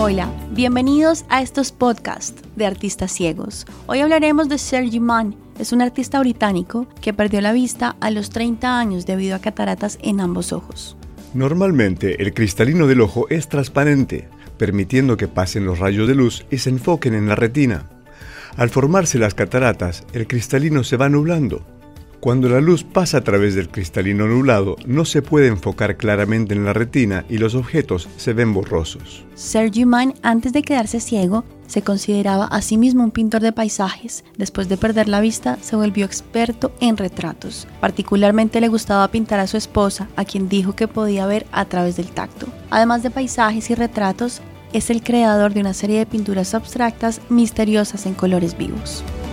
Hola, bienvenidos a estos podcasts de artistas ciegos. Hoy hablaremos de Sergi Mann. Es un artista británico que perdió la vista a los 30 años debido a cataratas en ambos ojos. Normalmente el cristalino del ojo es transparente, permitiendo que pasen los rayos de luz y se enfoquen en la retina. Al formarse las cataratas, el cristalino se va nublando. Cuando la luz pasa a través del cristalino nublado, no se puede enfocar claramente en la retina y los objetos se ven borrosos. Sergi Mann, antes de quedarse ciego, se consideraba a sí mismo un pintor de paisajes. Después de perder la vista, se volvió experto en retratos. Particularmente le gustaba pintar a su esposa, a quien dijo que podía ver a través del tacto. Además de paisajes y retratos, es el creador de una serie de pinturas abstractas misteriosas en colores vivos.